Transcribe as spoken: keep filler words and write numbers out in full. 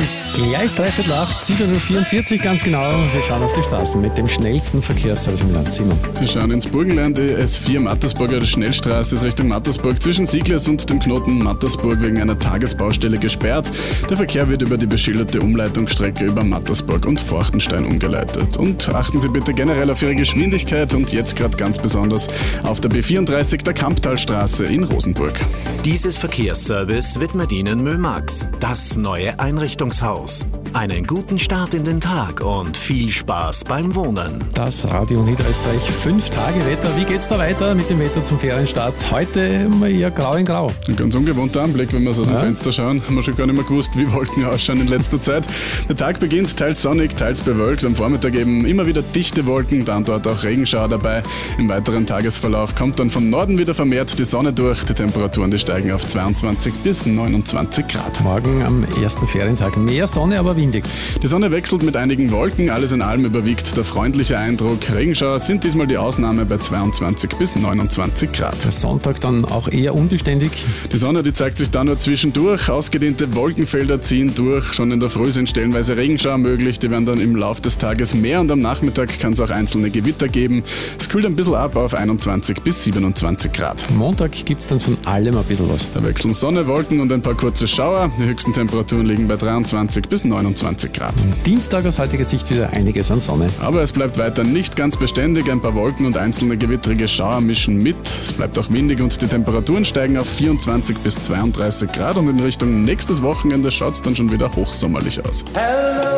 ist gleich dreiviertel acht, sieben Uhr vierundvierzig ganz genau. Wir schauen auf die Straßen mit dem schnellsten Verkehrsservice im Land. Simon. Wir schauen ins Burgenland. Die S vier Mattersburger Schnellstraße ist Richtung Mattersburg zwischen Sieglers und dem Knoten Mattersburg wegen einer Tagesbaustelle gesperrt. Der Verkehr wird über die beschilderte Umleitungsstrecke über Mattersburg und Forchtenstein umgeleitet. Und achten Sie bitte generell auf Ihre Geschwindigkeit und jetzt gerade ganz besonders auf der B vierunddreißig der Kamptalstraße in Rosenburg. Dieses Verkehrsservice widmet Ihnen Mömax, das neue Einrichtungshaus. Einen guten Start in den Tag und viel Spaß beim Wohnen. Das Radio Niederösterreich fünf Tage Wetter. Wie geht's da weiter mit dem Wetter zum Ferienstart? Heute mal eher grau in grau. Ein ganz ungewohnter Anblick, wenn wir so aus dem Ja. Fenster schauen. Haben wir schon gar nicht mehr gewusst, wie Wolken ausschauen in letzter Zeit. Der Tag beginnt teils sonnig, teils bewölkt. Am Vormittag eben immer wieder dichte Wolken, dann dort auch Regenschauer dabei. Im weiteren Tagesverlauf kommt dann vom Norden wieder vermehrt die Sonne durch. Die Temperaturen, die steigen auf zweiundzwanzig bis neunundzwanzig Grad. Morgen am ersten Ferientag mehr Sonne, aber windig. Die Sonne wechselt mit einigen Wolken, alles in allem überwiegt der freundliche Eindruck. Regenschauer sind diesmal die Ausnahme bei zweiundzwanzig bis neunundzwanzig Grad. Der Sonntag dann auch eher unbeständig. Die Sonne, die zeigt sich da nur zwischendurch. Ausgedehnte Wolkenfelder ziehen durch. Schon in der Früh sind stellenweise Regenschauer möglich. Die werden dann im Laufe des Tages mehr und am Nachmittag kann es auch einzelne Gewitter geben. Es kühlt ein bisschen ab auf einundzwanzig bis siebenundzwanzig Grad. Montag gibt's dann von allem ein bisschen was. Da wechseln Sonne, Wolken und ein paar kurze Schauer. Die höchsten Temperaturen liegen bei dreiundzwanzig bis neunundzwanzig Grad. Dienstag aus heutiger Sicht wieder einiges an Sonne. Aber es bleibt weiter nicht ganz beständig. Ein paar Wolken und einzelne gewittrige Schauer mischen mit. Es bleibt auch windig und die Temperaturen steigen auf vierundzwanzig bis zweiunddreißig Grad. Und in Richtung nächstes Wochenende schaut es dann schon wieder hochsommerlich aus. Hello.